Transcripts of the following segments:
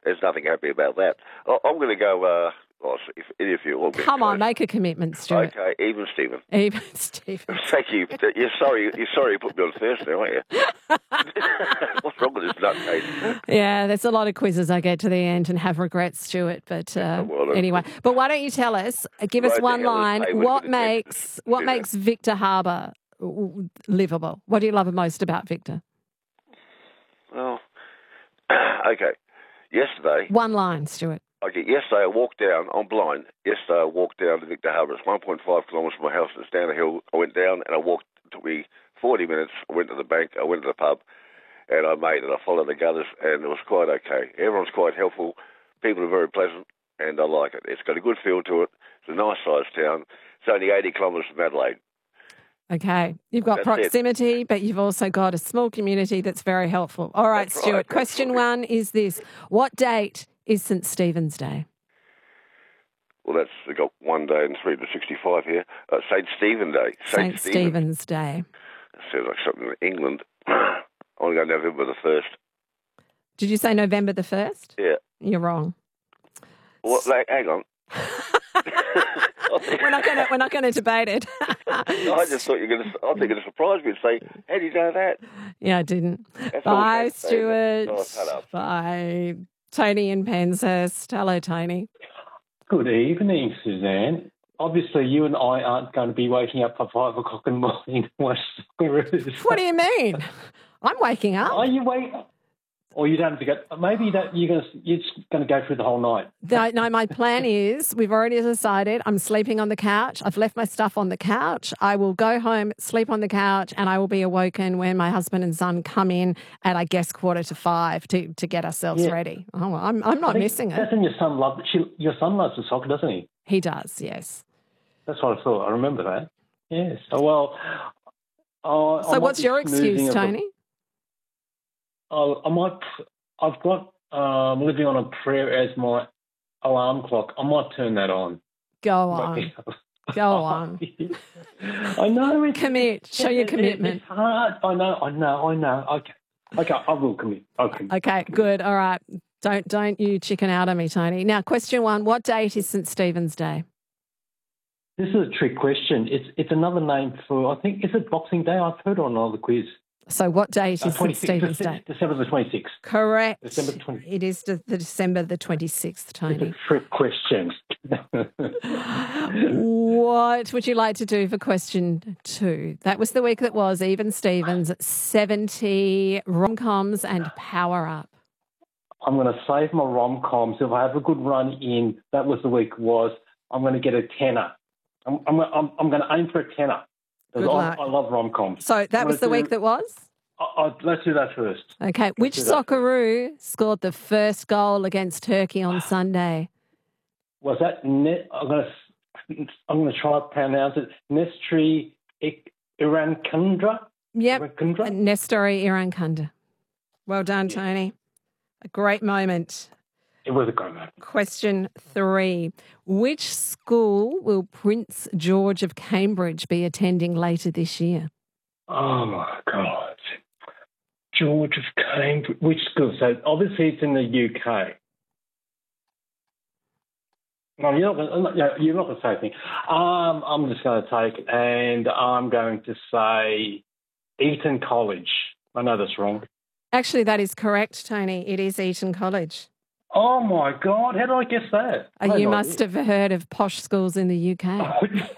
there's nothing happy about that. I'm going to go. If any of you will Come on, make a commitment, Stuart. Okay, even Stephen. Even Stephen. Thank you. You're sorry you put me on first now, aren't you? What's wrong with this nutcase? Yeah, there's a lot of quizzes I get to the end and have regrets, Stuart. But anyway, but why don't you tell us? Give us one line. What makes Victor Harbour livable? What do you love most about Victor? Well, okay. Yesterday. One line, Stuart. Okay, yesterday I walked down, I'm blind, yesterday I walked down to Victor Harbour. It's 1.5 kilometres from my house, it's down a hill. I went down and I walked, it took me 40 minutes, I went to the bank, I went to the pub, and I followed the gutters, and it was quite okay. Everyone's quite helpful, people are very pleasant, and I like it. It's got a good feel to it, it's a nice sized town, it's only 80 kilometres from Adelaide. Okay, you've got proximity, but you've also got a small community that's very helpful. All right, that's Stuart, question one is this. What date is St. Stephen's Day? Well, we've got 1 day and 365 here. St. Stephen Day. St. Stephen's Day. That sounds like something in England. I want to go November the 1st. Did you say November the 1st? Yeah. You're wrong. What? Hang on. We're not going to debate it. I just thought you were going to surprise me and say, how do you know that? Yeah, I didn't. Bye, Stuart. Bye. Tony in Penshurst. Hello, Tony. Good evening, Suzanne. Obviously, you and I aren't going to be waking up at 5 o'clock in the morning to watch Socceroos. What do you mean? I'm waking up. Are you waking up? Or you don't have to go. Maybe you're just going to go through the whole night. No, my plan is, we've already decided, I'm sleeping on the couch. I've left my stuff on the couch. I will go home, sleep on the couch, and I will be awoken when my husband and son come in at, I guess, 4:45 to get ourselves ready. Oh, well, I'm not missing it. Doesn't your son love? Your son loves the soccer, doesn't he? He does, yes. That's what I thought. I remember that. Yes. So what's your excuse, Tony? I've got living on a prayer as my alarm clock. I might turn that on. Go on. Go on. I know. Commit. Show your commitment. It's hard. I know. Okay, I will commit. Okay, good. All right. Don't you chicken out on me, Tony. Now, question one, what date is St. Stephen's Day? This is a trick question. It's another name for, I think, is it Boxing Day? I've heard on another quiz. So what date is St. Stephen's Day? December the 26th. Correct. December the 26th. It is the December the 26th, Tony. It's a trick question. What would you like to do for question two? That was the week that was Even Stevens, 70 rom-coms and Power Up. I'm going to save my rom-coms. If I have a good run in, that was the week was, I'm going to get a tenner. I'm going to aim for a tenner. Good luck. I love rom-coms. So that was the week that was? Let's do that first. Okay. Which Socceroo scored the first goal against Turkey on Sunday? Was that I'm going to try to pronounce it. Nestori Irankunda? Yep. Nestori Irankunda. Well done, Tony. A great moment. It was a great moment. Question 3. Which school will Prince George of Cambridge be attending later this year? Oh, my God. George of Cambridge. Which school? So, obviously, it's in the UK. No, you're not going to say anything. I'm just going to take it, and I'm going to say Eton College. I know that's wrong. Actually, that is correct, Tony. It is Eton College. Oh, my God. How did I guess that? You must have heard of posh schools in the UK.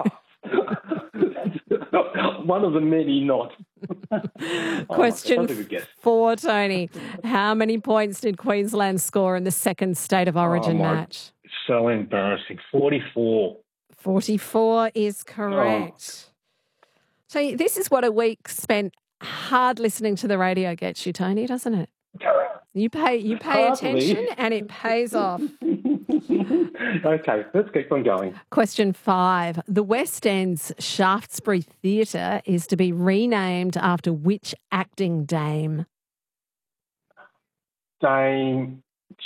One of the many not. Question 4, Tony. How many points did Queensland score in the second State of Origin match? So embarrassing. 44. 44 is correct. So this is what a week spent hard listening to the radio gets you, Tony, doesn't it? You pay attention and it pays off. Okay, let's keep on going. Question 5. The West End's Shaftesbury Theatre is to be renamed after which acting dame? Dame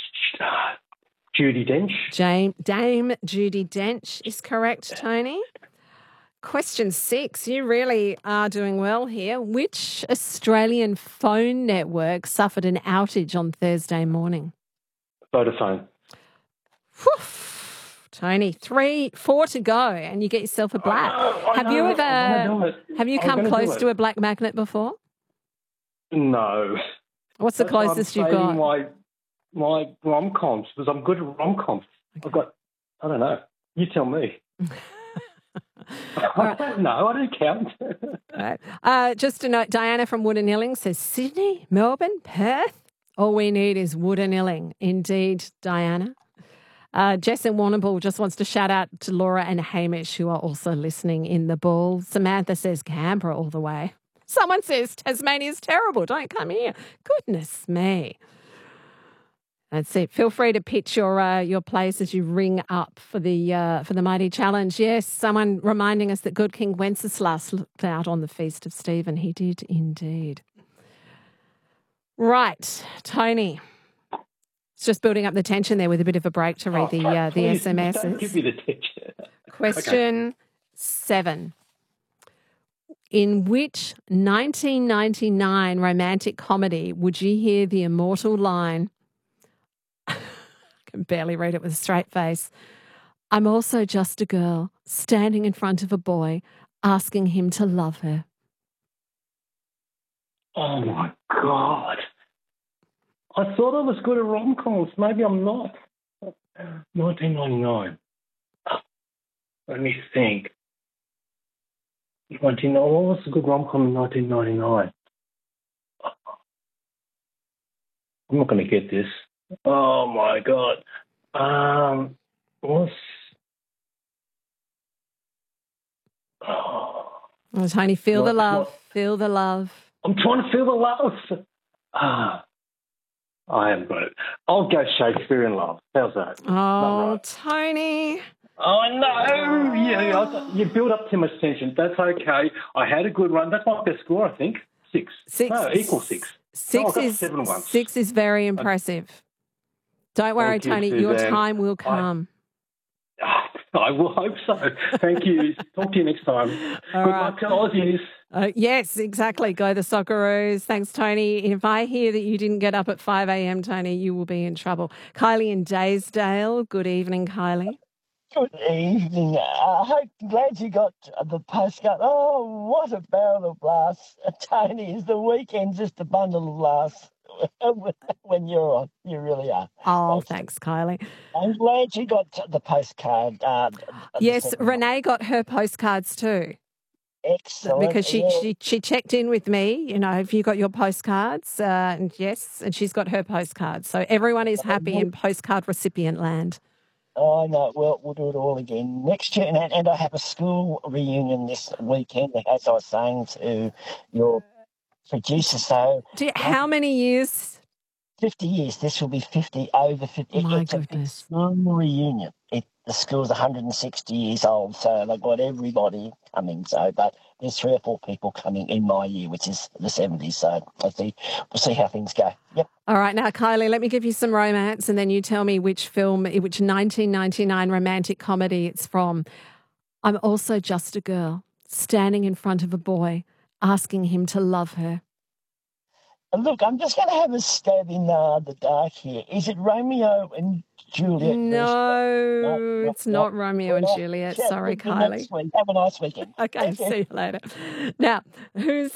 Judi Dench. Dame Judi Dench is correct, Tony. Question 6. You really are doing well here. Which Australian phone network suffered an outage on Thursday morning? Vodafone. Whew. Tony, 4 to go, and you get yourself a black. Have you come close to a black magnet before? No. What's the closest you've got? My rom-coms, because I'm good at rom-coms. Okay. I don't know. You tell me. I don't know. I don't count. Right. Just a note, Diana from Woodanilling says, Sydney, Melbourne, Perth. All we need is Woodanilling. Indeed, Diana. Jess in Warrnambool just wants to shout out to Laura and Hamish, who are also listening in the ball. Samantha says Canberra all the way. Someone says Tasmania's terrible. Don't come here. Goodness me. That's it. Feel free to pitch your place as you ring up for the Mighty Challenge. Yes, someone reminding us that good King Wenceslas looked out on the feast of Stephen. He did indeed. Right, Tony. It's just building up the tension there with a bit of a break to read the SMSs. Don't give me the tension. Question 7. In which 1999 romantic comedy would you hear the immortal line, I can barely read it with a straight face, I'm also just a girl standing in front of a boy asking him to love her? Oh, my God. I thought I was good at rom-coms. Maybe I'm not. 1999. Let me think. What was a good rom-com in 1999? I'm not going to get this. Oh, my God. What's... Oh, Tony, feel the love. Feel the love. I'm trying to feel the love. I haven't got it. I'll go Shakespeare in Love. How's that? Oh, Tony. Oh, no. Yeah, you build up too much tension. That's okay. I had a good run. That's my best score, I think. 6. No, equal 6. 6 is very impressive. Don't worry, Tony. Your time will come. I will hope so. Thank you. Talk to you next time. Good luck to Aussies. Yes, exactly. Go the Socceroos. Thanks, Tony. If I hear that you didn't get up at 5 a.m, Tony, you will be in trouble. Kylie in Daysdale. Good evening, Kylie. Good evening. Glad you got the postcard. Oh, what a barrel of laughs. Tony, is the weekend just a bundle of laughs when you're on? You really are. Oh, thanks, Kylie. I'm glad you got the postcard. Yes, Renee got her postcards too. Excellent. Because she checked in with me, have you got your postcards? And yes, and she's got her postcards. So everyone is happy in postcard recipient land. Oh, no, well, we'll do it all again next year. And I have a school reunion this weekend, as I was saying to your producer. So, how many years? 50 years. This will be 50, over 50. My it's goodness. A school reunion. The school's 160 years old, so they've got everybody coming. So, but there's 3 or 4 people coming in my year, which is the 70s. So we'll see how things go. Yep. All right, now, Kylie, let me give you some romance, and then you tell me which 1999 romantic comedy it's from. I'm also just a girl standing in front of a boy, asking him to love her. Look, I'm just going to have a stab in the dark here. Is it Romeo and Juliet? No, it's not Romeo and Juliet. Sorry, Kylie. Have a nice weekend. Okay, see you later. Now, who's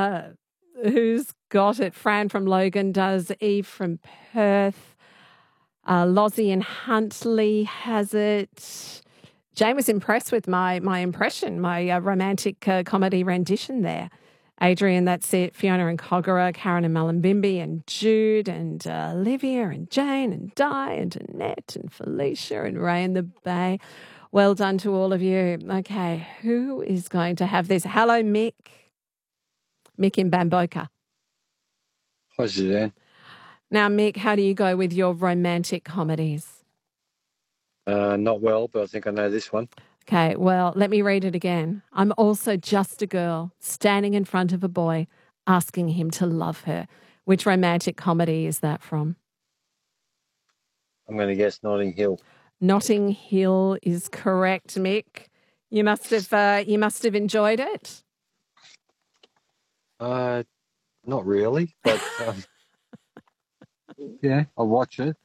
got it? Fran from Logan does. Eve from Perth. Lozzie and Huntley has it. Jane was impressed with my impression, my romantic comedy rendition there. Adrian, that's it. Fiona and Kogarah, Karen and Mullumbimby, and Jude, and Olivia, and Jane, and Di, and Annette, and Felicia, and Ray in the Bay. Well done to all of you. Okay, who is going to have this? Hello, Mick. Mick in Bamboka. Hi, Suzanne. Now, Mick, how do you go with your romantic comedies? Not well, but I think I know this one. Okay, well, let me read it again. I'm also just a girl standing in front of a boy asking him to love her. Which romantic comedy is that from? I'm going to guess Notting Hill. Notting Hill is correct, Mick. You must have enjoyed it. Not really, but yeah, I'll watch it.